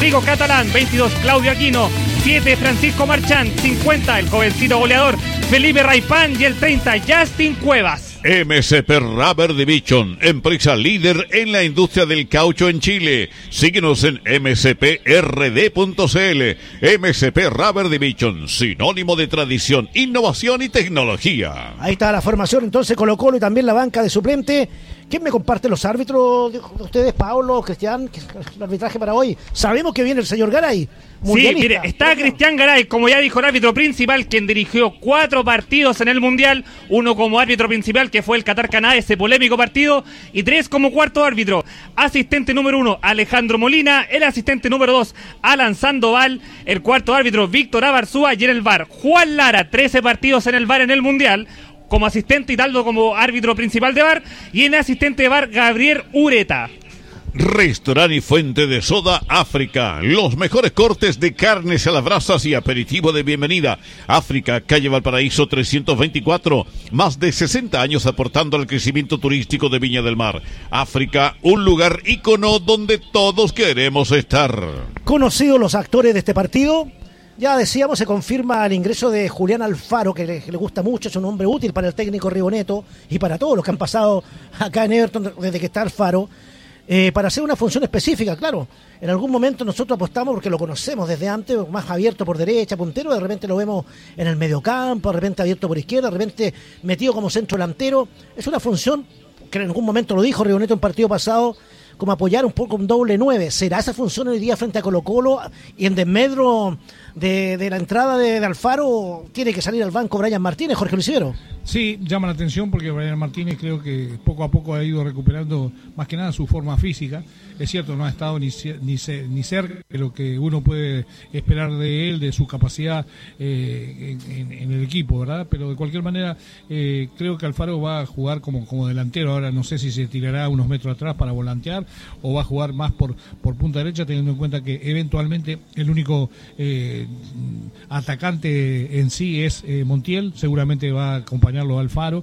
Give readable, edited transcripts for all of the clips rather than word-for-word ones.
Rodrigo Catalán, 22 Claudio Aquino, 7 Francisco Marchand, 50 el jovencito goleador Felipe Raipán y el 30 Justin Cuevas. MSP Rubber Division, empresa líder en la industria del caucho en Chile. Síguenos en msprd.cl. MSP Rubber Division, sinónimo de tradición, innovación y tecnología. Ahí está la formación, entonces Colo-Colo y también la banca de suplente. ¿Quién me comparte los árbitros de ustedes, Pablo, Cristian? El arbitraje para hoy. Sabemos que viene el señor Garay. Sí, mire, está Cristian Garay, como ya dijo el árbitro principal, quien dirigió 4 partidos en el Mundial, 1 como árbitro principal, que fue el Qatar-Canadá, ese polémico partido, y 3 como cuarto árbitro. Asistente número 1, Alejandro Molina, el asistente número 2, Alan Sandoval, el cuarto árbitro, Víctor Abarzúa, y en el VAR, Juan Lara, 13 partidos en el VAR en el Mundial, como asistente, Hidalgo como árbitro principal de VAR, y en asistente de VAR, Gabriel Ureta. Restaurante y fuente de soda África. Los mejores cortes de carnes a las brasas y aperitivo de bienvenida. África, calle Valparaíso 324. Más de 60 años aportando al crecimiento turístico de Viña del Mar. África, un lugar ícono donde todos queremos estar. Conocidos los actores de este partido. Ya decíamos, se confirma el ingreso de Julián Alfaro, que le gusta mucho, es un hombre útil para el técnico Riboneto y para todos los que han pasado acá en Everton desde que está Alfaro. Para hacer una función específica, claro. En algún momento nosotros apostamos, porque lo conocemos desde antes, más abierto por derecha, puntero, de repente lo vemos en el mediocampo, de repente abierto por izquierda, de repente metido como centro delantero. Es una función que en algún momento lo dijo Riboneto en partido pasado, como apoyar un poco un doble 9. ¿Será esa función hoy día frente a Colo-Colo? Y en desmedro de la entrada de Alfaro, tiene que salir al banco Brian Martínez, Jorge Luis Ibero. Sí, llama la atención porque Brian Martínez creo que poco a poco ha ido recuperando más que nada su forma física. Es cierto, no ha estado ni cerca de lo que uno puede esperar de él, de su capacidad en el equipo, ¿verdad? Pero de cualquier manera creo que Alfaro va a jugar como delantero. Ahora no sé si se tirará unos metros atrás para volantear o va a jugar más por punta derecha, teniendo en cuenta que eventualmente el único atacante en sí es Montiel. Seguramente va a acompañarlo a Alfaro.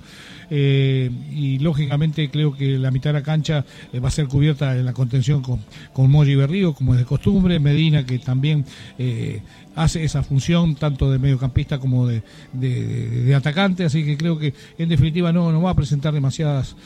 Y lógicamente creo que la mitad de la cancha va a ser cubierta en la contención con Moji Berrío, como es de costumbre. Medina, que también hace esa función tanto de mediocampista como de atacante, así que creo que en definitiva no va a presentar demasiadas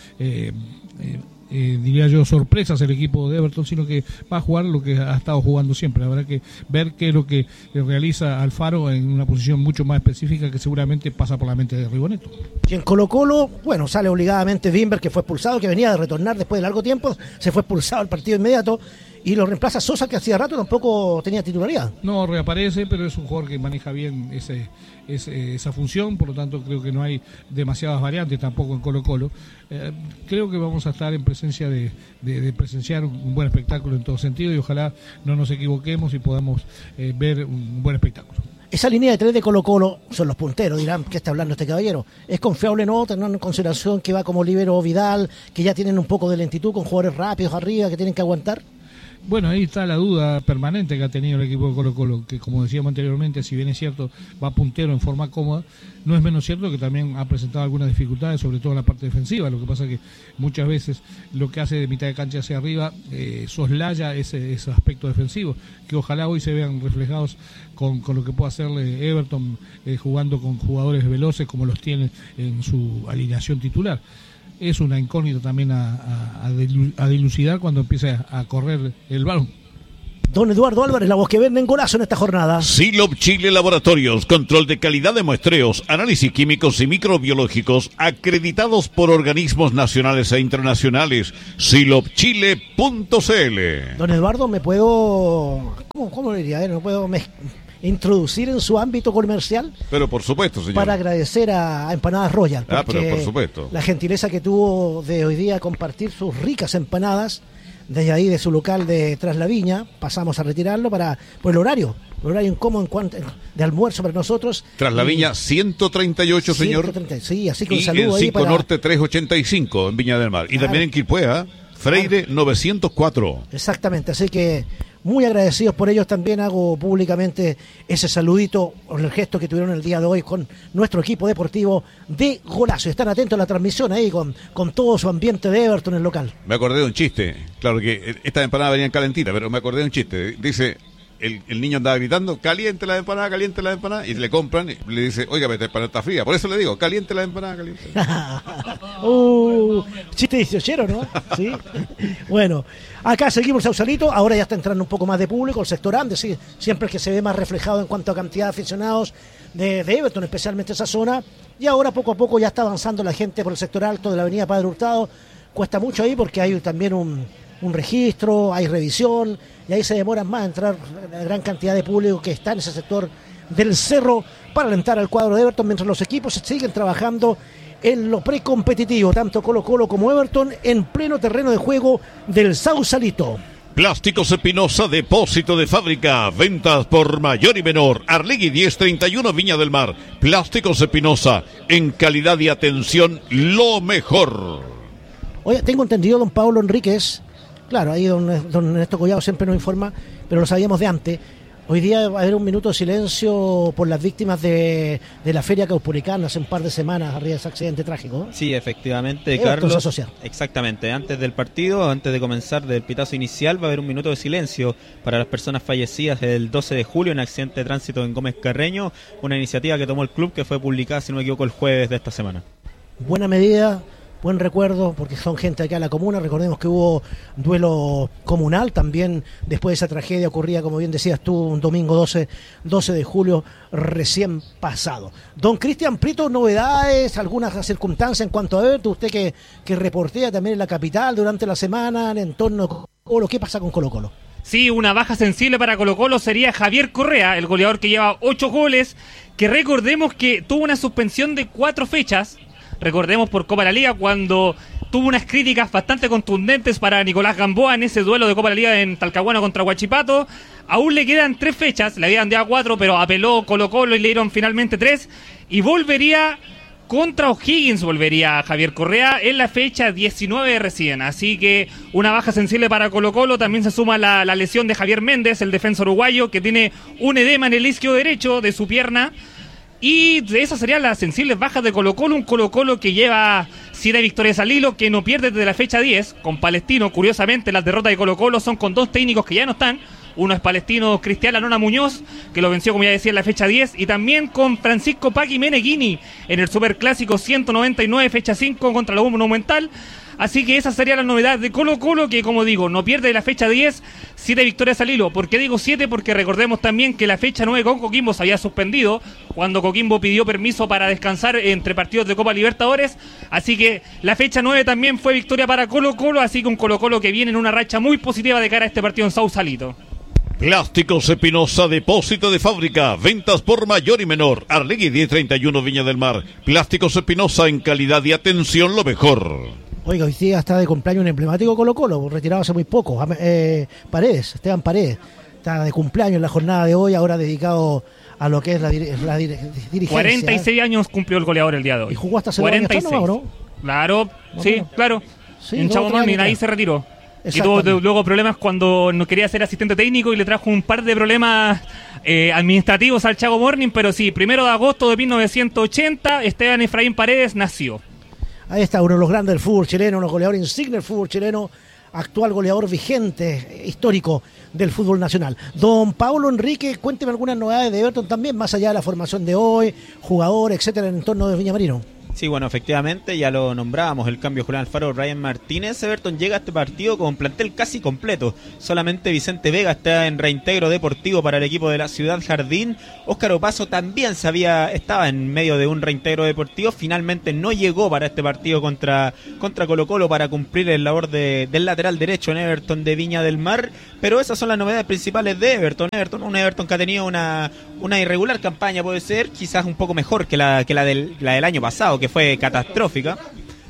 diría yo sorpresas el equipo de Everton, sino que va a jugar lo que ha estado jugando siempre. Habrá que ver qué es lo que realiza Alfaro en una posición mucho más específica que seguramente pasa por la mente de Riboneto. Y en Colo-Colo, bueno, sale obligadamente Wimber, que fue expulsado, que venía de retornar después de largo tiempo, se fue expulsado al partido inmediato, y lo reemplaza Sosa, que hacía rato tampoco tenía titularidad. No, reaparece, pero es un jugador que maneja bien esa función, por lo tanto creo que no hay demasiadas variantes tampoco en Colo-Colo. Creo que vamos a estar en presencia de presenciar un buen espectáculo en todo sentido, y ojalá no nos equivoquemos y podamos ver un buen espectáculo. Esa línea de 3 de Colo-Colo son los punteros, dirán, ¿qué está hablando este caballero? ¿Es confiable no, teniendo en consideración que va como líbero Vidal, que ya tienen un poco de lentitud con jugadores rápidos arriba que tienen que aguantar? Bueno, ahí está la duda permanente que ha tenido el equipo de Colo-Colo, que como decíamos anteriormente, si bien es cierto, va puntero en forma cómoda, no es menos cierto que también ha presentado algunas dificultades, sobre todo en la parte defensiva. Lo que pasa es que muchas veces lo que hace de mitad de cancha hacia arriba soslaya ese aspecto defensivo, que ojalá hoy se vean reflejados con lo que pueda hacerle Everton jugando con jugadores veloces como los tiene en su alineación titular. Es una incógnita también a dilucidar cuando empiece a correr el balón. Don Eduardo Álvarez, la voz que vende en Golazo en esta jornada. Silop Chile Laboratorios, control de calidad de muestreos, análisis químicos y microbiológicos acreditados por organismos nacionales e internacionales. silopchile.cl. Don Eduardo, ¿me puedo... ¿Cómo le diría? ¿No puedo introducir en su ámbito comercial? Pero por supuesto, señor. Para agradecer a Empanadas Royal. Pero por supuesto. La gentileza que tuvo de hoy día compartir sus ricas empanadas desde ahí de su local de Tras la Viña. Pasamos a retirarlo por el horario incómodo en cuanto de almuerzo para nosotros. Tras la Viña 138, señor. 130, sí, así que un y saludo en 5 ahí Norte 385 en Viña del Mar. Y también en Quilpuea, Freire 904. Exactamente, así que muy agradecidos por ellos. También hago públicamente ese saludito por el gesto que tuvieron el día de hoy con nuestro equipo deportivo de Golazo. Están atentos a la transmisión ahí con todo su ambiente de Everton en el local. Me acordé de un chiste. Claro que estas empanadas venían calentitas, pero me acordé de un chiste. Dice, el niño andaba gritando, caliente la empanada, y le compran, y le dice, oiga, esta empanada está fría. Por eso le digo, caliente la empanada, caliente. Chiste 18, ¿no? Sí. Bueno, acá seguimos Sausalito, ahora ya está entrando un poco más de público, el sector Andes, sí, siempre es que se ve más reflejado en cuanto a cantidad de aficionados de Everton, especialmente esa zona, y ahora poco a poco ya está avanzando la gente por el sector alto de la avenida Padre Hurtado. Cuesta mucho ahí porque hay también un registro, hay revisión, y ahí se demoran más a entrar la gran cantidad de público que está en ese sector del cerro para alentar al cuadro de Everton, mientras los equipos siguen trabajando en lo precompetitivo, tanto Colo-Colo como Everton, en pleno terreno de juego del Sausalito. Plásticos Espinosa, depósito de fábrica, ventas por mayor y menor. Arlegui 1031, Viña del Mar. Plásticos Espinosa, en calidad y atención, lo mejor. Oye, tengo entendido, don Pablo Enríquez, claro, ahí don Ernesto Collado siempre nos informa, pero lo sabíamos de antes. Hoy día va a haber un minuto de silencio por las víctimas de la Feria Caupolicana hace un par de semanas arriba de ese accidente trágico, ¿no? Sí, efectivamente, Carlos. Asociado. Exactamente, antes del partido, antes de comenzar del pitazo inicial, va a haber un minuto de silencio para las personas fallecidas el 12 de julio en accidente de tránsito en Gómez Carreño, una iniciativa que tomó el club que fue publicada, si no me equivoco, el jueves de esta semana. Buena medida. Buen recuerdo, porque son gente acá en la comuna. Recordemos que hubo duelo comunal también después de esa tragedia ocurrida, como bien decías tú, un domingo 12 de julio recién pasado. Don Cristian Prieto, novedades, algunas circunstancias en cuanto a Everton, usted que reportea también en la capital durante la semana en torno a Colo-Colo. ¿Qué pasa con Colo-Colo? Sí, una baja sensible para Colo-Colo sería Javier Correa, el goleador que lleva 8 goles, que recordemos que tuvo una suspensión de 4 fechas. Recordemos por Copa de la Liga cuando tuvo unas críticas bastante contundentes para Nicolás Gamboa en ese duelo de Copa de la Liga en Talcahuano contra Huachipato. Aún le quedan 3 fechas, le habían dado 4, pero apeló Colo-Colo y le dieron finalmente 3. Y volvería contra O'Higgins, volvería Javier Correa en la fecha 19 recién. Así que una baja sensible para Colo-Colo. También se suma la lesión de Javier Méndez, el defensa uruguayo, que tiene un edema en el isquio derecho de su pierna. Y de esas serían las sensibles bajas de Colo-Colo, un Colo-Colo que lleva 7 victorias al hilo, que no pierde desde la fecha 10, con Palestino. Curiosamente, las derrotas de Colo-Colo son con 2 técnicos que ya no están. Uno es Palestino Cristian Lanona Muñoz, que lo venció, como ya decía, en la fecha 10, y también con Francisco Paqui Meneghini en el Superclásico 199, fecha 5 contra la Monumental. Así que esa sería la novedad de Colo-Colo, que como digo, no pierde la fecha 10, 7 victorias al hilo. ¿Por qué digo 7? Porque recordemos también que la fecha 9 con Coquimbo se había suspendido cuando Coquimbo pidió permiso para descansar entre partidos de Copa Libertadores. Así que la fecha 9 también fue victoria para Colo-Colo, así que un Colo-Colo que viene en una racha muy positiva de cara a este partido en Sausalito. Plásticos Espinosa, depósito de fábrica, ventas por mayor y menor. Arlegui 1031, Viña del Mar. Plásticos Espinosa, en calidad y atención, lo mejor. Oiga, hoy día está de cumpleaños un emblemático Colo-Colo, retirado hace muy poco, Esteban Paredes, está de cumpleaños en la jornada de hoy, ahora dedicado a lo que es la dirigencia. 46 años cumplió el goleador el día de hoy. ¿Y jugó hasta hace 46 años, ¿no? Claro, sí, claro. Sí, en Chavo Morning, ahí se retiró. Y tuvo luego problemas cuando no quería ser asistente técnico y le trajo un par de problemas administrativos al Chago Morning, pero sí, 1 de agosto de 1980, Esteban Efraín Paredes nació. Ahí está uno de los grandes del fútbol chileno, uno goleador insigne del fútbol chileno, actual goleador vigente, histórico del fútbol nacional. Don Pablo Enrique, cuénteme algunas novedades de Everton también, más allá de la formación de hoy, jugador, etcétera, en el entorno de Viña Marino. Sí, bueno, efectivamente, ya lo nombrábamos, el cambio Julián Alfaro, Ryan Martínez. Everton llega a este partido con plantel casi completo. Solamente Vicente Vega está en reintegro deportivo para el equipo de la Ciudad Jardín. Óscar Opaso también estaba en medio de un reintegro deportivo. Finalmente no llegó para este partido contra Colo-Colo para cumplir el labor del lateral derecho en Everton de Viña del Mar. Pero esas son las novedades principales de Everton. Un Everton que ha tenido una irregular campaña, puede ser, quizás un poco mejor que la del año pasado, que fue catastrófica,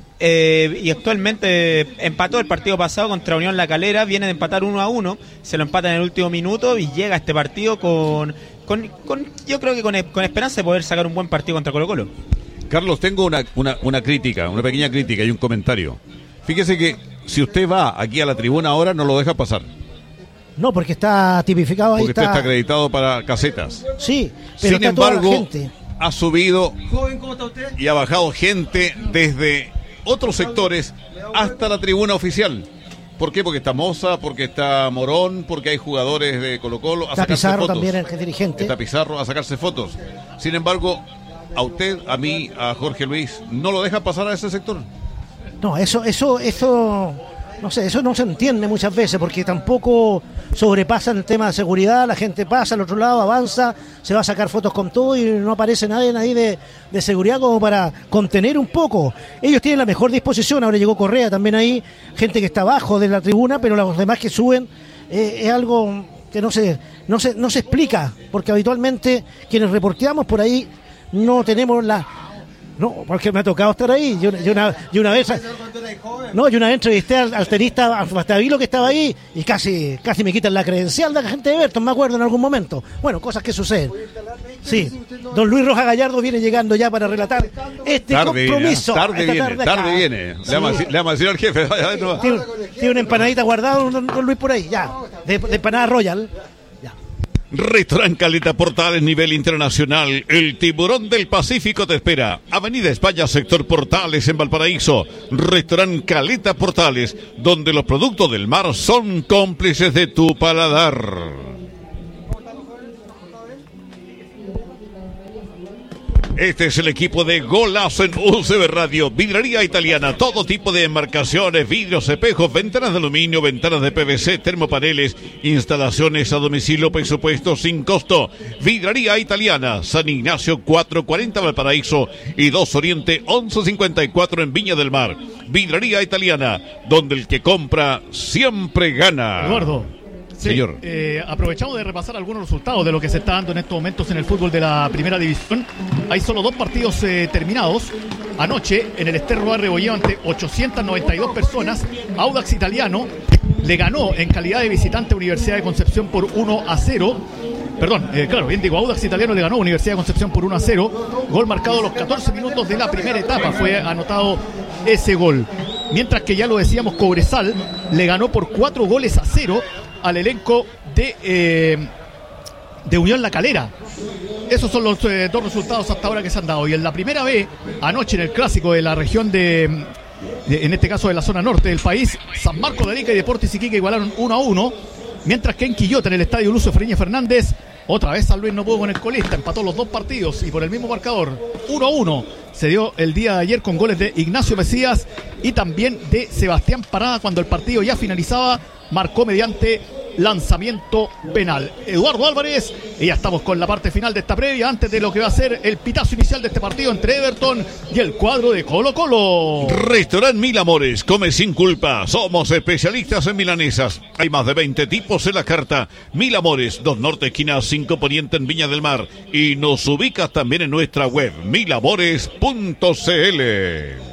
y actualmente empató el partido pasado contra Unión La Calera, viene de empatar 1-1, se lo empata en el último minuto y llega a este partido con yo creo que con esperanza de poder sacar un buen partido contra Colo-Colo. Carlos, tengo una crítica, una pequeña crítica y un comentario. Fíjese que si usted va aquí a la tribuna ahora no lo deja pasar. No, porque está tipificado ahí. Porque usted está acreditado para casetas. Sí, pero sin embargo, gente ha subido. Joven, ¿cómo está usted? Y ha bajado gente desde otros sectores hasta la tribuna oficial. ¿Por qué? Porque está Moza, porque está Morón, porque hay jugadores de Colo-Colo a Está sacarse Pizarro fotos. también, el dirigente. Está Pizarro a sacarse fotos. Sin embargo, a usted, a mí, a Jorge Luis, ¿no lo dejan pasar a ese sector? No, eso, no sé, eso no se entiende muchas veces porque tampoco sobrepasan el tema de seguridad, la gente pasa al otro lado, avanza, se va a sacar fotos con todo y no aparece nadie ahí de seguridad como para contener un poco. Ellos tienen la mejor disposición, ahora llegó Correa también ahí, gente que está abajo de la tribuna, pero los demás que suben es algo que no se explica, porque habitualmente quienes reporteamos por ahí no tenemos No, porque me ha tocado estar ahí. Yo una vez entrevisté al tenista Bastavilo que estaba ahí y casi me quitan la credencial de la gente de Everton, me acuerdo en algún momento. Bueno, cosas que suceden. Sí, don Luis Rojas Gallardo viene llegando ya para relatar este compromiso. Tarde viene. Le vamos a decir al jefe. Tiene una empanadita guardada, don Luis por ahí, ya, de empanada Royal. Restaurant Caleta Portales nivel internacional. El Tiburón del Pacífico te espera. Avenida España, sector Portales en Valparaíso. Restaurant Caleta Portales, donde los productos del mar son cómplices de tu paladar. Este es el equipo de Golazo en UCB Radio. Vidrería italiana, todo tipo de embarcaciones, vidrios, espejos, ventanas de aluminio, ventanas de PVC, termopaneles, instalaciones a domicilio, presupuesto sin costo. Vidrería italiana, San Ignacio 440 Valparaíso y 2 Oriente 1154 en Viña del Mar. Vidrería italiana, donde el que compra siempre gana. Eduardo. Sí, señor. Aprovechamos de repasar algunos resultados de lo que se está dando en estos momentos en el fútbol de la primera división. Hay solo 2 partidos terminados. Anoche, en el Sterro Arrebolleo, ante 892 personas, Audax Italiano le ganó en calidad de visitante a Universidad de Concepción por 1-0. Perdón, Audax Italiano le ganó a Universidad de Concepción por 1-0. Gol marcado a los 14 minutos de la primera etapa. Fue anotado ese gol. Mientras que ya lo decíamos, Cobresal le ganó por 4-0 al elenco de Unión La Calera. Esos son los 2 resultados hasta ahora que se han dado. Y en la primera B, anoche en el clásico de la región en este caso de la zona norte del país, San Marcos de Arica y Deportes Iquique igualaron 1-1, mientras que en Quillota, en el estadio Lucio Fereña Fernández, otra vez San Luis no pudo con el colista, empató los 2 partidos y por el mismo marcador, 1-1, se dio el día de ayer con goles de Ignacio Mesías y también de Sebastián Parada cuando el partido ya finalizaba. Marcó mediante lanzamiento penal. Eduardo Álvarez, y ya estamos con la parte final de esta previa, antes de lo que va a ser el pitazo inicial de este partido entre Everton y el cuadro de Colo-Colo. Restaurant Mil Amores, come sin culpa. Somos especialistas en milanesas. Hay más de 20 tipos en la carta. Mil Amores, 2 Norte, esquina 5 Poniente en Viña del Mar. Y nos ubicas también en nuestra web, milamores.cl.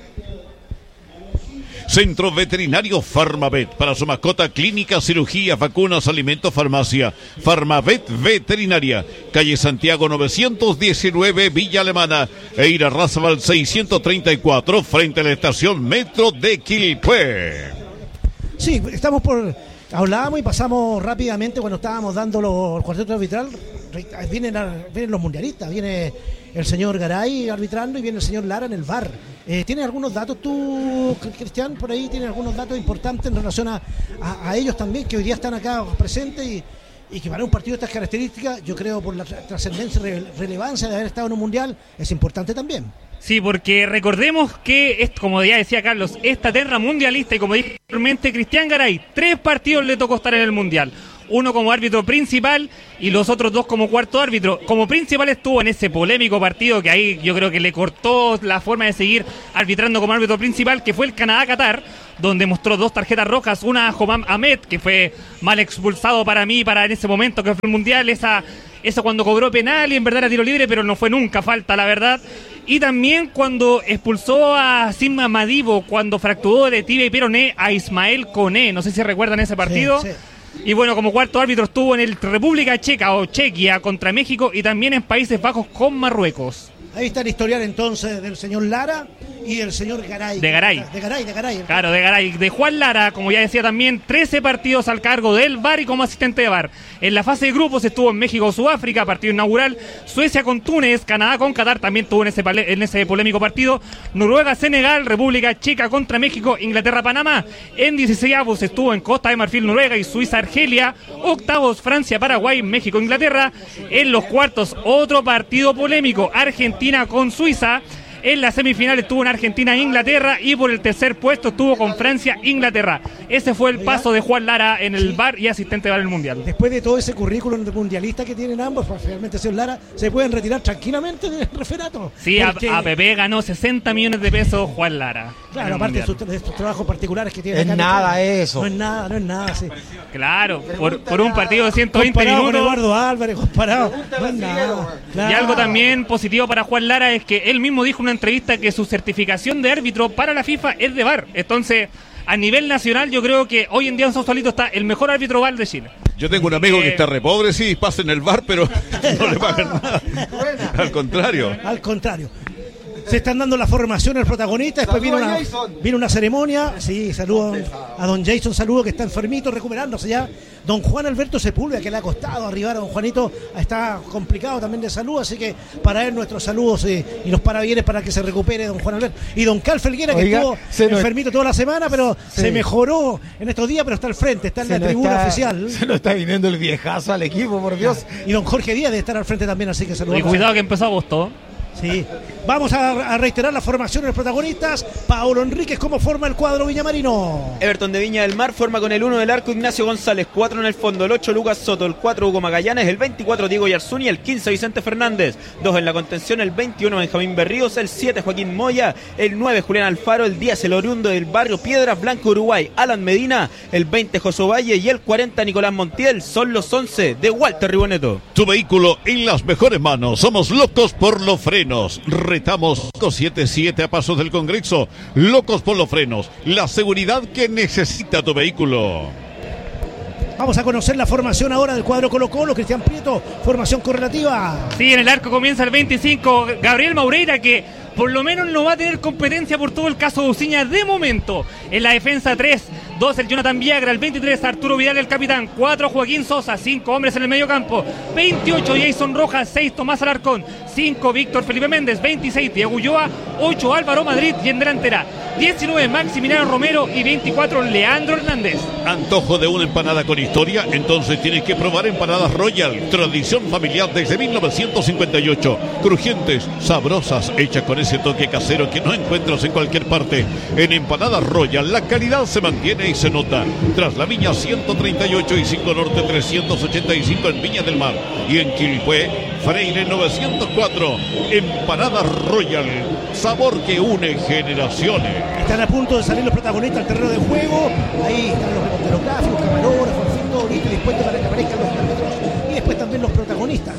Centro Veterinario Farmavet. Para su mascota, clínica, cirugía, vacunas, alimentos, farmacia. Farmavet Veterinaria. Calle Santiago 919, Villa Alemana. Eira Razabal 634, frente a la estación Metro de Quilpué. Sí, hablábamos y pasamos rápidamente cuando estábamos dando el cuarteto arbitral. Vienen los mundialistas, viene el señor Garay arbitrando y viene el señor Lara en el VAR. ¿Tienes algunos datos tú, Cristian, por ahí? ¿Tienes algunos datos importantes en relación a ellos también, que hoy día están acá presentes y que para un partido de estas características, yo creo por la trascendencia y relevancia de haber estado en un mundial, es importante también? Sí, porque recordemos que, como ya decía Carlos, esta terna mundialista, y como dijo anteriormente Cristian Garay, 3 partidos le tocó estar en el mundial. Uno como árbitro principal y los otros 2 como cuarto árbitro. Como principal estuvo en ese polémico partido que ahí yo creo que le cortó la forma de seguir arbitrando como árbitro principal, que fue el Canadá-Qatar, donde mostró 2 tarjetas rojas, una a Homam Ahmed, que fue mal expulsado para mí, en ese momento que fue el mundial, esa cuando cobró penal y en verdad era tiro libre, pero no fue nunca falta, la verdad. Y también cuando expulsó a Sima Madivo, cuando fracturó de tibia y peroné a Ismael Koné, no sé si recuerdan ese partido. Sí. Y bueno, como cuarto árbitro estuvo en el República Checa o Chequia contra México y también en Países Bajos con Marruecos. Ahí está el historial entonces del señor Lara y el señor Garay. De Garay. Claro, de Garay. De Juan Lara, como ya decía también, 13 partidos al cargo del VAR y como asistente de VAR. En la fase de grupos estuvo en México-Sudáfrica, partido inaugural, Suecia con Túnez, Canadá con Qatar, también tuvo en ese polémico partido, Noruega-Senegal, República Checa contra México, Inglaterra-Panamá. En 16avos estuvo en Costa de Marfil, Noruega y Suiza-Argelia. Octavos, Francia-Paraguay, México-Inglaterra. En los cuartos, otro partido polémico, Argentina con Suiza. En la semifinal estuvo en Argentina-Inglaterra y por el tercer puesto estuvo con Francia-Inglaterra. Ese fue el paso de Juan Lara en el VAR y asistente de VAR en el Mundial. Después de todo ese currículum mundialista que tienen ambos, pues realmente señor Lara, se pueden retirar tranquilamente del referato. Sí, porque... APP ganó 60 millones de pesos Juan Lara. Claro, aparte de estos trabajos particulares que tiene. Es nada eso. No es nada, sí. Claro, por un partido de 120 comparado minutos. Con Eduardo Álvarez, comparado. No es nada. Claro. Y algo también positivo para Juan Lara es que él mismo dijo en una entrevista que su certificación de árbitro para la FIFA es de VAR. Entonces, a nivel nacional, yo creo que hoy en día en Sausalito está el mejor árbitro VAR de Chile. Yo tengo un amigo que está re pobre, sí, pasa en el VAR, pero no le pagan nada. Al contrario. Se están dando la formación al protagonista, después vino una ceremonia. Sí, saludo a don Jason, saludo que está enfermito, recuperándose ya. Don Juan Alberto Sepúlveda, que le ha costado arribar a don Juanito, está complicado también de salud, así que para él nuestros saludos y los parabienes para que se recupere don Juan Alberto. Y don Cal Felguera, que estuvo enfermito toda la semana, pero se mejoró en estos días, pero está al frente, está en la tribuna oficial. Se nos está viniendo el viejazo al equipo, por Dios. Y don Jorge Díaz debe estar al frente también, así que saludamos. Y cuidado que empezó agosto. Sí, vamos a reiterar la formación de los protagonistas. Paulo Enríquez, ¿cómo forma el cuadro villamarino? Everton de Viña del Mar forma con el 1 del arco Ignacio González, 4 en el fondo, el 8 Lucas Soto, el 4 Hugo Magallanes, el 24 Diego Yarzuni, el 15 Vicente Fernández, 2 en la contención, el 21 Benjamín Berríos, el 7 Joaquín Moya, el 9 Julián Alfaro, el 10 el oriundo del barrio Piedras Blanco Uruguay, Alan Medina, el 20 Josué Valle y el 40 Nicolás Montiel. Son los 11 de Walter Riboneto. Tu vehículo en las mejores manos. Somos locos por los frenos. Retamos 277 a pasos del Congreso. Locos por los frenos. La seguridad que necesita tu vehículo. Vamos a conocer la formación ahora del cuadro Colo-Colo. Cristian Prieto, formación correlativa. Sí, en el arco comienza el 25 Gabriel Maureira, que por lo menos no va a tener competencia por todo el caso de Uciña de momento. En la defensa 3, 2 el Jonathan Viagra, el 23 Arturo Vidal el capitán, 4 Joaquín Sosa, 5 hombres en el medio campo, 28 Jason Rojas, 6 Tomás Alarcón, 5 Víctor Felipe Méndez, 26 Diego Ulloa, 8 Álvaro Madrid y en delantera 19 Maximiliano Romero y 24 Leandro Hernández. ¿Antojo de una empanada con historia? Entonces tienes que probar empanadas Royal, tradición familiar desde 1958. Crujientes, sabrosas, hechas con ese toque casero que no encuentras en cualquier parte. En Empanadas Royal la calidad se mantiene y se nota. Tras la Viña 138 y 5 Norte 385 en Viña del Mar y en Quilpué, Freire 904. Empanadas Royal, sabor que une generaciones. Están a punto de salir los protagonistas al terreno de juego. Ahí están los reporteros gráficos, camarógrafos, en fin, todo listo y dispuesto para que aparezcan los árbitros y después también los protagonistas.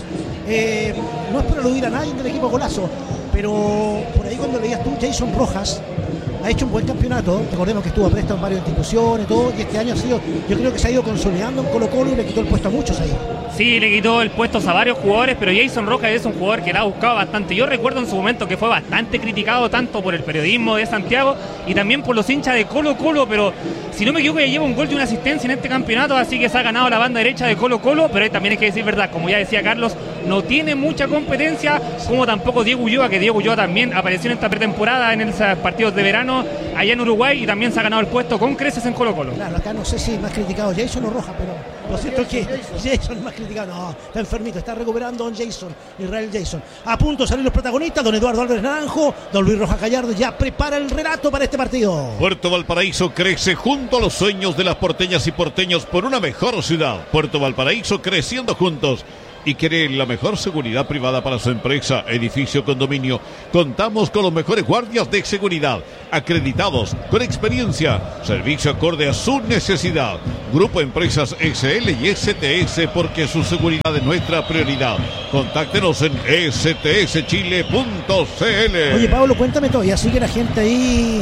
No es por aludir a nadie del equipo Golazo, pero por ahí cuando leías tú, Jason Rojas ha hecho un buen campeonato. Recordemos que estuvo a préstamo en varias instituciones, todo, y este año yo creo que se ha ido consolidando en Colo-Colo y le quitó el puesto a muchos ahí. Sí, le quitó el puesto a varios jugadores, pero Jason Rojas es un jugador que la ha buscado bastante. Yo recuerdo en su momento que fue bastante criticado tanto por el periodismo de Santiago y también por los hinchas de Colo-Colo, pero si no me equivoco ya lleva un gol y una asistencia en este campeonato, así que se ha ganado la banda derecha de Colo-Colo, pero también hay que decir verdad, como ya decía Carlos, no tiene mucha competencia, como tampoco Diego Ulloa, que Diego Ulloa también apareció en esta pretemporada en esos partidos de verano allá en Uruguay y también se ha ganado el puesto con creces en Colo-Colo. Claro, acá no sé si es más criticado Jason o Rojas, pero lo cierto es que Jason es más criticado. No, está enfermito, está recuperando don Jason, Israel Jason. A punto de salir los protagonistas, don Eduardo Álvarez Naranjo, don Luis Rojas Gallardo ya prepara el relato para este partido. Puerto Valparaíso crece junto a los sueños de las porteñas y porteños por una mejor ciudad. Puerto Valparaíso creciendo juntos. Y quiere la mejor seguridad privada para su empresa, edificio, condominio. Contamos con los mejores guardias de seguridad, acreditados, con experiencia, servicio acorde a su necesidad. Grupo Empresas SL y STS, porque su seguridad es nuestra prioridad. Contáctenos en stschile.cl. Oye, Pablo, cuéntame, todavía sigue la gente ahí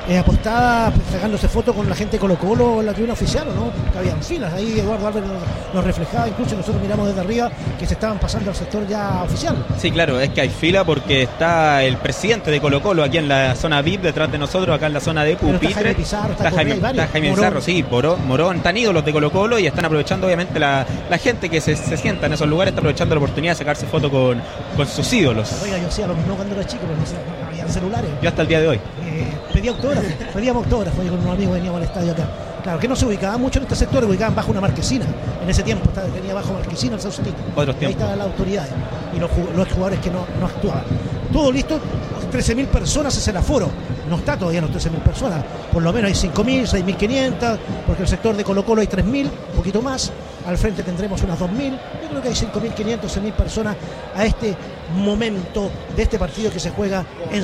apostada, sacándose fotos con la gente de Colo-Colo en la tribuna oficial, ¿no? Que habían filas, ahí Eduardo Álvarez nos reflejaba, incluso nosotros miramos desde arriba que se estaban pasando al sector ya oficial. Sí, claro, es que hay fila porque está el presidente de Colo-Colo aquí en la zona VIP detrás de nosotros, acá en la zona de pupitre. Está Jaime Pizarro, está Jaime Pizarro, sí, Morón, están ídolos de Colo-Colo y están aprovechando obviamente la gente que se sienta en esos lugares, está aprovechando la oportunidad de sacarse foto con sus ídolos. Oiga, yo hacía lo mismo cuando era chico, pero no había celulares. Yo hasta el día de hoy. Pedíamos autógrafos, yo con unos amigos veníamos al estadio acá. Claro, que no se ubicaban mucho en este sector, ubicaban bajo una marquesina. En ese tiempo tenía bajo marquesina el Sausalito. Ahí estaban las autoridades y los jugadores que no actuaban. Todo listo, 13.000 personas es el aforo. No está todavía los 13.000 personas. Por lo menos hay 5.000, 6.500, porque el sector de Colo-Colo hay 3.000, un poquito más. Al frente tendremos unas 2.000. Yo creo que hay 5.500, 6.000 personas a este momento de este partido que se juega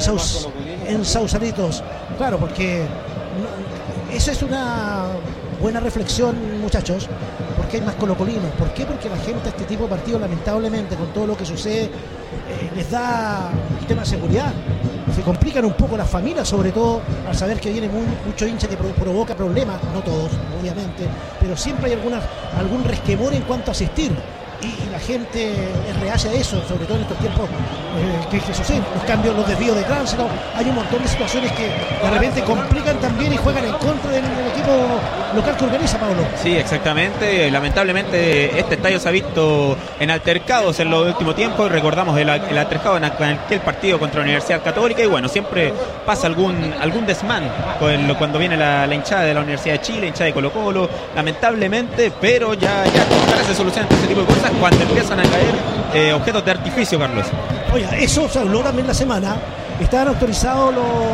en Sausalitos. Claro, porque esa es una buena reflexión, muchachos. ¿Por qué hay más colocolinos? ¿Por qué? Porque la gente a este tipo de partidos, lamentablemente, con todo lo que sucede, les da el tema de seguridad. Se complican un poco las familias, sobre todo al saber que viene mucho hincha que provoca problemas, no todos, obviamente, pero siempre hay algún resquemor en cuanto a asistir. Y la gente es reacia a eso, sobre todo en estos tiempos que suceden, los cambios, los desvíos de tránsito. Hay un montón de situaciones que de repente complican también y juegan en contra del equipo local que organiza, Pablo. Sí, exactamente. Lamentablemente este estadio se ha visto en altercados en los últimos tiempos. Recordamos el altercado en aquel partido contra la Universidad Católica y bueno, siempre pasa algún desmán cuando viene la hinchada de la Universidad de Chile, hinchada de Colo-Colo, lamentablemente, pero ya se solucionan ese tipo de cosas cuando empiezan a caer objetos de artificio, Carlos. Oye, eso se habló también la semana. Estaban autorizados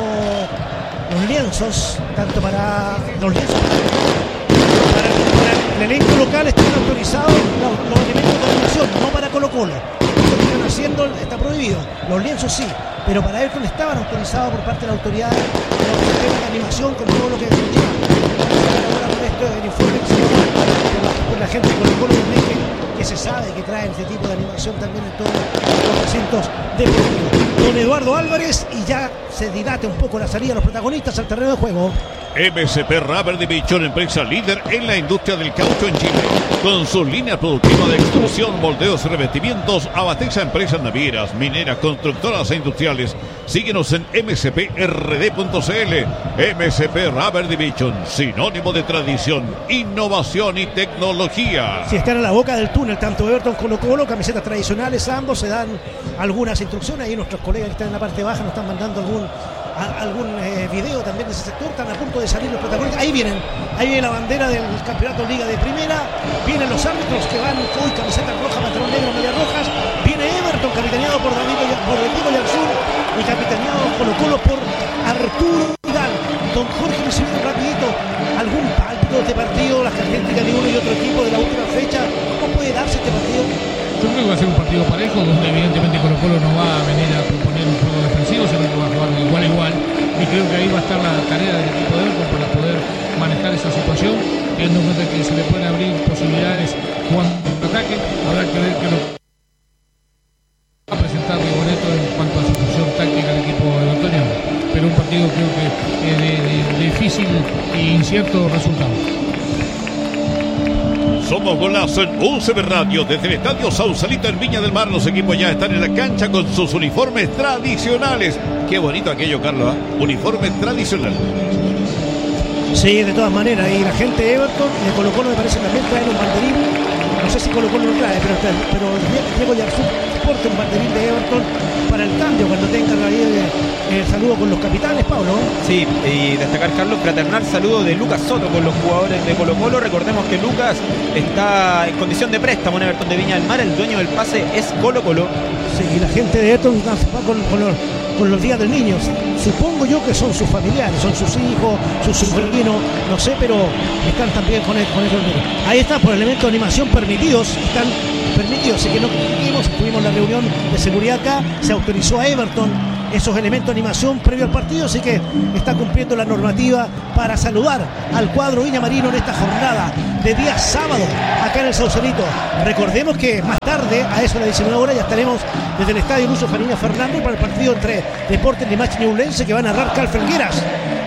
los lienzos, tanto para los lienzos para el elenco local están autorizados los elementos de animación, no para Colo-Colo. Lo que están haciendo está prohibido. Los lienzos sí, pero para Everton estaban autorizados por parte de la autoridad los sistemas de animación con todo lo que conlleva. Ahora con esto el informe que se llama por la gente de Colo-Colo que se sabe que trae este tipo de animación también en todos los recintos deportivos. Don Eduardo Álvarez, y ya se dilata un poco la salida de los protagonistas al terreno de juego. MSP Rubber Division, empresa líder en la industria del caucho en Chile. Con su línea productiva de extrusión, moldeos y revestimientos, abastece a empresas navieras, mineras, constructoras e industriales. Síguenos en msprd.cl. MSP Rubber Division, sinónimo de tradición, innovación y tecnología. Si están a la boca del túnel, tanto Everton como Colo-Colo, camisetas tradicionales, ambos se dan algunas instrucciones. Ahí nuestros colegas que están en la parte baja nos están mandando algún video también de ese sector. Están a punto de salir los protagonistas. Ahí viene la bandera del campeonato Liga de Primera. Vienen los árbitros que van hoy camisetas rojas, pantalón negro, medias rojas. Viene Everton, capitaneado por Rodrigo Yarzún, y capitaneado Colo-Colo por Arturo Vidal. Don Jorge, me siento rapidito, algún pálpito de este partido, las características de uno y otro equipo de la última fecha. ¿Cómo puede darse este partido? Yo creo que va a ser un partido parejo, donde evidentemente Colo-Colo no va a venir a proponer un juego defensivo, sino que va a jugar igual a igual. Y creo que ahí va a estar la tarea del equipo de Everton para poder manejar esa situación, teniendo en cuenta que se le pueden abrir posibilidades cuando ataque. Habrá que ver qué lo va a presentar Rigoletto en cuanto a su posición táctica del equipo evertoniano. Pero un partido creo que de difícil e incierto resultado. Somos Golazo en UCB Radio desde el Estadio Sausalito en Viña del Mar. Los equipos ya están en la cancha con sus uniformes tradicionales. Qué bonito aquello, Carlos, ¿eh? Uniformes tradicionales. Sí, de todas maneras. Y la gente de Everton y de Colo-Colo me parece también traen un banderín. No sé si Colo-Colo lo trae, pero Diego Yarzún porta un banderín de Everton para el cambio cuando tengan ahí el saludo con los capitanes, Pablo. Sí, y destacar, Carlos, fraternal saludo de Lucas Soto con los jugadores de Colo-Colo. Recordemos que Lucas está en condición de préstamo en Everton de Viña del Mar. El dueño del pase es Colo-Colo. Sí, y la gente de Everton va con los días del niño. Supongo yo que son sus familiares, son sus hijos, sus sobrinos, no sé, pero están también con ellos. Ahí está, por elementos de animación permitidos, están permitidos, así que no tuvimos la reunión de seguridad acá, se autorizó a Everton esos elementos de animación previo al partido, así que está cumpliendo la normativa para saludar al cuadro viñamarino en esta jornada de día sábado acá en el Sausalito. Recordemos que más tarde, a eso de las 19 horas, ya estaremos desde el estadio Lucio Fariña Fernández para el partido entre Deportes Limache y Ñublense, que va a narrar Cal Felgueras.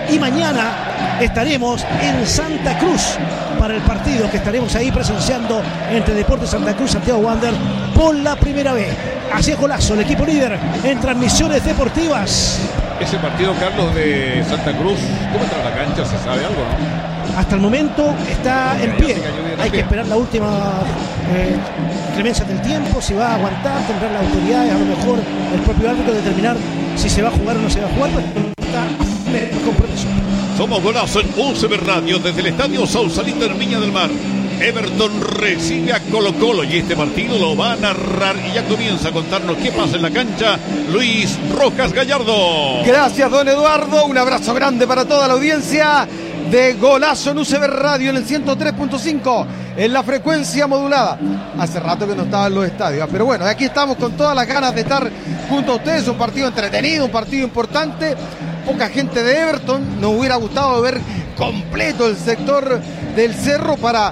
y mañana estaremos en Santa Cruz para el partido que estaremos ahí presenciando entre Deportes Santa Cruz y Santiago Wander por la primera vez. Así es, Golazo, el equipo líder en transmisiones deportivas. Ese partido, Carlos, de Santa Cruz, ¿cómo entra a la cancha? ¿Se sabe algo, no? Hasta el momento está en pie. Hay que esperar la última clemencia del tiempo, si va a aguantar, tendrán las autoridades, a lo mejor el propio árbitro determinar si se va a jugar o no se va a jugar, pero está el compromiso. Somos Golazo en UCB Radio desde el Estadio Sausalito en Viña del Mar. Everton recibe a Colo-Colo y este partido lo va a narrar y ya comienza a contarnos qué pasa en la cancha Luis Rojas Gallardo. Gracias, don Eduardo. Un abrazo grande para toda la audiencia de Golazo en UCB Radio en el 103.5 en la frecuencia modulada. Hace rato que no estaba en los estadios, pero bueno, aquí estamos con todas las ganas de estar junto a ustedes. Un partido entretenido, un partido importante. Poca gente de Everton, nos hubiera gustado ver completo el sector del Cerro para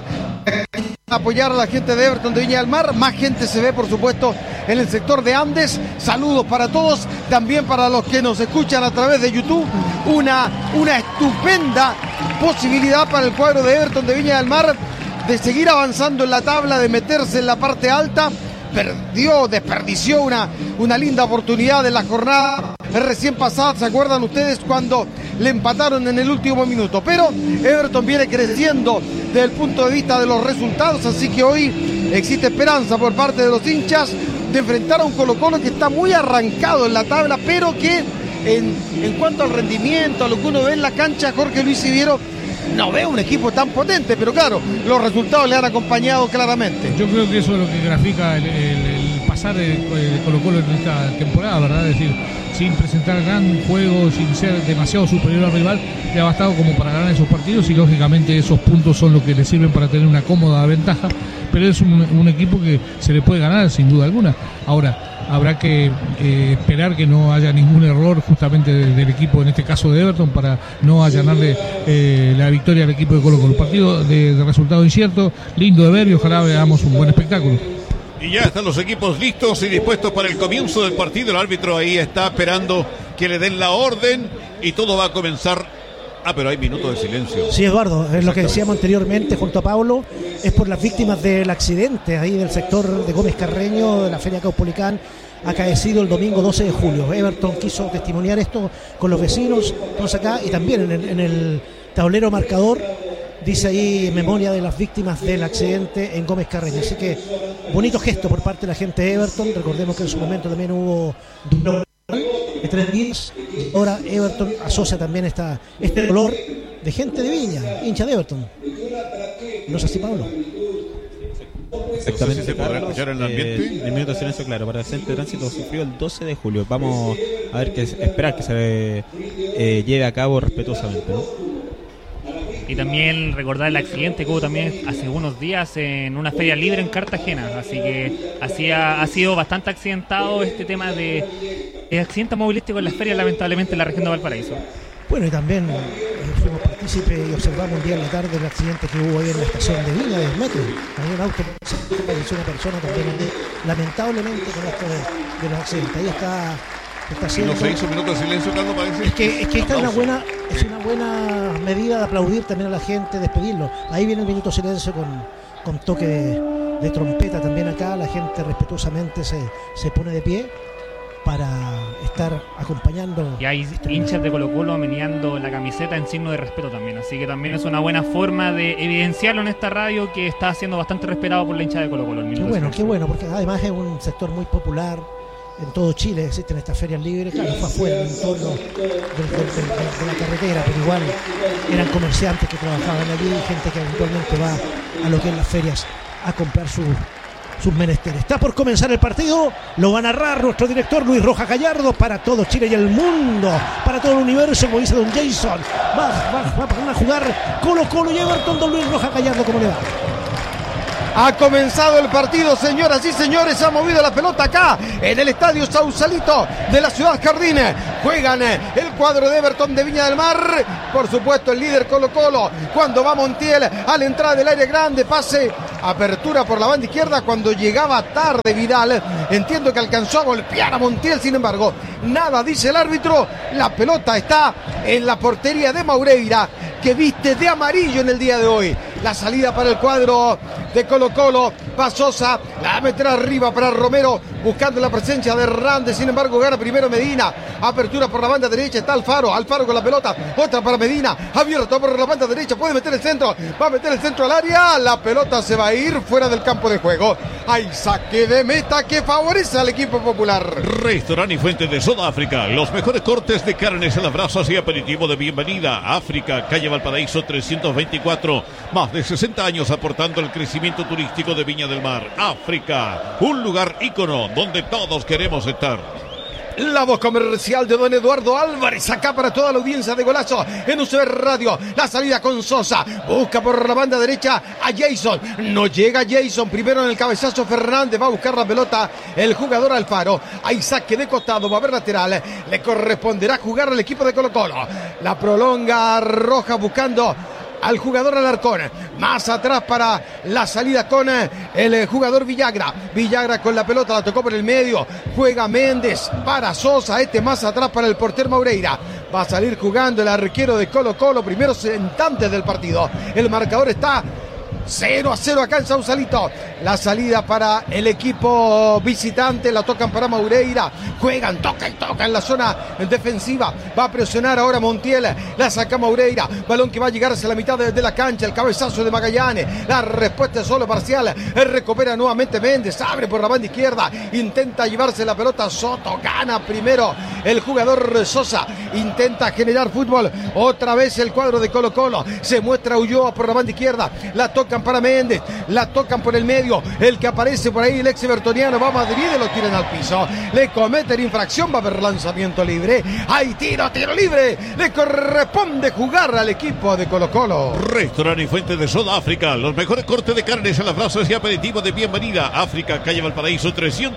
apoyar a la gente de Everton de Viña del Mar. Más gente se ve, por supuesto, en el sector de Andes. Saludos para todos, también para los que nos escuchan a través de YouTube. Una estupenda posibilidad para el cuadro de Everton de Viña del Mar de seguir avanzando en la tabla, de meterse en la parte alta. Desperdició una linda oportunidad en la jornada recién pasada. ¿Se acuerdan ustedes cuando le empataron en el último minuto? Pero Everton viene creciendo desde el punto de vista de los resultados, así que hoy existe esperanza por parte de los hinchas de enfrentar a un Colo-Colo que está muy arrancado en la tabla, pero que en cuanto al rendimiento, a lo que uno ve en la cancha, Jorge Luis Siviero no ve un equipo tan potente, pero claro, los resultados le han acompañado claramente. Yo creo que eso es lo que grafica el pasar de Colo-Colo en esta temporada, ¿verdad? Es decir, sin presentar gran juego, sin ser demasiado superior al rival, le ha bastado como para ganar esos partidos y lógicamente esos puntos son los que le sirven para tener una cómoda ventaja, pero es un equipo que se le puede ganar sin duda alguna. Ahora, habrá que esperar que no haya ningún error justamente del equipo, en este caso de Everton, para no allanarle la victoria al equipo de Colo-Colo. Un partido de resultado incierto, lindo de ver y ojalá veamos un buen espectáculo. Y ya están los equipos listos y dispuestos para el comienzo del partido. El árbitro ahí está esperando que le den la orden y todo va a comenzar. Pero hay minutos de silencio. Sí, Eduardo, es lo que decíamos anteriormente junto a Pablo, es por las víctimas del accidente ahí del sector de Gómez Carreño, de la Feria Caupolicán, acaecido el domingo 12 de julio. Everton quiso testimoniar esto con los vecinos, todos acá, y también en el tablero marcador dice ahí en memoria de las víctimas del accidente en Gómez Carreño. Así que bonito gesto por parte de la gente de Everton. Recordemos que en su momento también hubo de 3 días. Ahora Everton asocia también este dolor de gente de Viña, hincha de Everton. ¿No es así, Pablo? Exactamente, ¿Se podrá escuchar en el ambiente? El minuto de silencio, claro, para el accidente de tránsito sufrió el 12 de julio. Vamos a ver, esperar que se lleve a cabo respetuosamente, ¿no? Y también recordar el accidente que hubo también hace unos días en una feria libre en Cartagena. Así que ha sido bastante accidentado este tema de accidentes automovilísticos en las ferias, lamentablemente, en la región de Valparaíso. Bueno, y también fuimos partícipes y observamos un día en la tarde el accidente que hubo ahí en la estación de Viña del metro. Había un auto, falleció una persona también, lamentablemente, con esto de los accidentes. Ahí está haciendo. ¿No se hizo minutos de silencio, Carlos, parece? Es que esta es una buena medida de aplaudir también a la gente, despedirlo. Ahí viene el minuto de silencio con toque de trompeta también acá. La gente respetuosamente se pone de pie para estar acompañando. Y hay hinchas de Colo-Colo meneando la camiseta en signo de respeto también, así que también es una buena forma de evidenciarlo en esta radio, que está siendo bastante respetado por la hincha de Colo-Colo. Qué bueno, porque además es un sector muy popular. En todo Chile existen estas ferias libres, claro, fue afuera, en el entorno de la carretera, pero igual eran comerciantes que trabajaban allí, gente que habitualmente va a lo que es las ferias a comprar sus menesteres. Está por comenzar el partido, lo va a narrar nuestro director Luis Rojas Gallardo para todo Chile y el mundo, para todo el universo, como dice don Jason. Va a jugar Colo-Colo y Everton. Don Luis Rojas Gallardo, ¿cómo le va? Ha comenzado el partido, señoras y señores. Ha movido la pelota acá en el estadio Sausalito de la ciudad Jardín. Juegan el cuadro de Everton de Viña del Mar. Por supuesto, el líder Colo-Colo. Cuando va Montiel a la entrada del área grande, pase Apertura por la banda izquierda cuando llegaba tarde Vidal. Entiendo que alcanzó a golpear a Montiel, sin embargo, nada dice el árbitro. La pelota está en la portería de Moureira, que viste de amarillo en el día de hoy. La salida para el cuadro de Colo-Colo. Va Sosa, la meterá arriba para Romero, buscando la presencia de Hernández. Sin embargo, gana primero Medina. Apertura por la banda derecha, está Alfaro con la pelota. Otra para Medina, abierto por la banda derecha. Puede meter el centro, va a meter el centro al área. La pelota se va a ir fuera del campo de juego. Hay saque de meta que favorece al equipo popular. Restaurante y Fuente de Soda África. Los mejores cortes de carnes a las brasas y aperitivo de bienvenida. África, calle Valparaíso 324. Más de 60 años aportando el crecimiento turístico de Viña del Mar. África, un lugar ícono donde todos queremos estar. La voz comercial de don Eduardo Álvarez, acá para toda la audiencia de Golazo en UCB Radio. La salida con Sosa, busca por la banda derecha a Jason, no llega Jason, primero en el cabezazo Fernández, va a buscar la pelota el jugador Alfaro. Hay saque de costado, va a haber lateral, le corresponderá jugar al equipo de Colo-Colo. La prolonga Roja buscando al jugador Alarcón, más atrás para la salida con el jugador Villagra. Villagra con la pelota, la tocó por el medio, juega Méndez para Sosa, más atrás para el portero Moureira. Va a salir jugando el arquero de Colo-Colo, primeros instantes del partido. El marcador está 0-0 acá en Sausalito. La salida para el equipo visitante, la tocan para Moureira, juegan, toca y toca en la zona defensiva, va a presionar ahora Montiel, la saca Moureira, balón que va a llegar hacia la mitad de la cancha, el cabezazo de Magallanes, la respuesta es solo parcial, recupera nuevamente Méndez, abre por la banda izquierda, intenta llevarse la pelota Soto, gana primero el jugador Sosa, intenta generar fútbol, otra vez el cuadro de Colo-Colo, se muestra Ulloa por la banda izquierda, la tocan para Méndez, la tocan por el medio, el que aparece por ahí, el ex evertoniano, va a Madrid y lo tiran al piso, le cometen infracción, va a haber lanzamiento libre, hay tiro libre, le corresponde jugar al equipo de Colo-Colo. Restaurante y Fuente de Soda África, los mejores cortes de carnes a las brasas y aperitivo de bienvenida. África, calle Valparaíso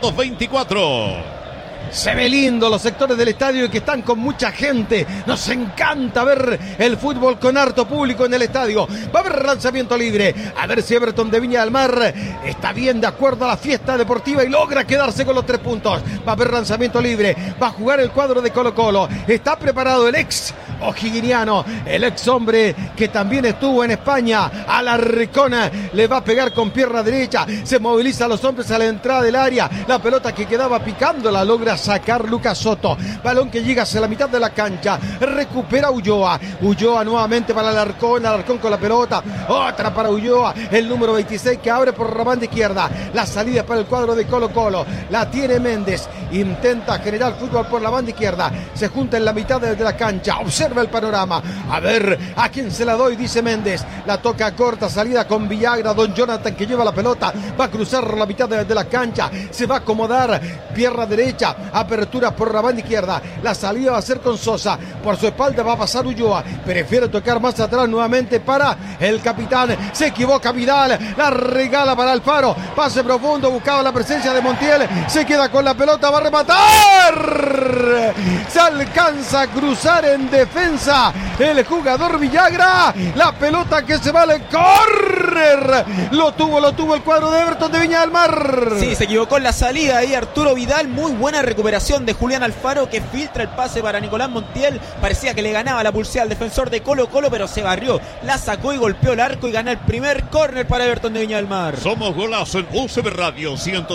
324. Se ve lindo los sectores del estadio que están con mucha gente. Nos encanta ver el fútbol con harto público en el estadio. Va a haber lanzamiento libre. A ver si Everton de Viña del Mar está bien de acuerdo a la fiesta deportiva y logra quedarse con los 3 puntos. Va a haber lanzamiento libre. Va a jugar el cuadro de Colo-Colo. Está preparado el ex o'higginiano, el ex hombre que también estuvo en España. Alarcón le va a pegar con pierna derecha. Se moviliza a los hombres a la entrada del área. La pelota que quedaba picando la logra sacar Lucas Soto, balón que llega hacia la mitad de la cancha, recupera Ulloa nuevamente para Alarcón con la pelota, otra para Ulloa, el número 26 que abre por la banda izquierda, la salida para el cuadro de Colo-Colo, la tiene Méndez, intenta generar fútbol por la banda izquierda, se junta en la mitad de la cancha, observa el panorama, a ver a quién se la doy, dice Méndez, la toca corta, salida con Villagra, don Jonathan que lleva la pelota, va a cruzar la mitad de la cancha, se va a acomodar, pierna derecha, apertura por la banda izquierda, la salida va a ser con Sosa, por su espalda va a pasar Ulloa, prefiere tocar más atrás nuevamente para el capitán, se equivoca Vidal, la regala para Alfaro, pase profundo, buscaba la presencia de Montiel, se queda con la pelota, va a rematar, se alcanza a cruzar en defensa el jugador Villagra, la pelota que se va al córner, lo tuvo el cuadro de Everton de Viña del Mar. Sí, se equivocó en la salida ahí Arturo Vidal, muy buena recuperación de Julián Alfaro que filtra el pase para Nicolás Montiel, parecía que le ganaba la pulsera al defensor de Colo-Colo, pero se barrió, la sacó y golpeó el arco y gana el primer córner para Everton de Viña del Mar. Somos Golazo en UCB Radio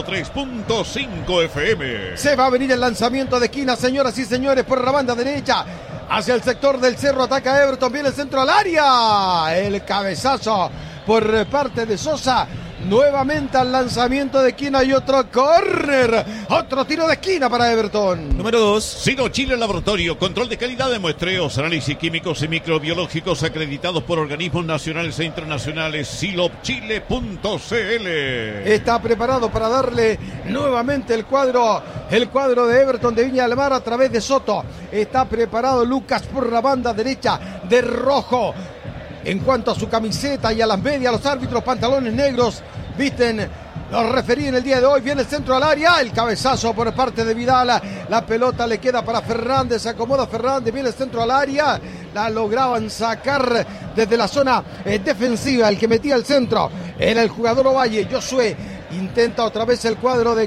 103.5 FM. Se va a venir el lanzamiento de esquina, señoras y señores, por la banda derecha. Hacia el sector del Cerro ataca Everton, viene el centro al área. El cabezazo por parte de Sosa. Nuevamente al lanzamiento de esquina y otro córner. Otro tiro de esquina para Everton. Número 2. Sino Chile Laboratorio, control de calidad de muestreos, análisis químicos y microbiológicos acreditados por organismos nacionales e internacionales. silopchile.cl. Está preparado para darle nuevamente el cuadro de Everton de Viña del Mar a través de Soto. Está preparado Lucas por la banda derecha de rojo. En cuanto a su camiseta y a las medias, los árbitros pantalones negros visten los referí en el día de hoy. Viene el centro al área, el cabezazo por parte de Vidal, la pelota le queda para Fernández, se acomoda Fernández, viene el centro al área, la lograban sacar desde la zona defensiva, el que metía el centro Era el jugador Ovalle. Josué intenta otra vez el cuadro de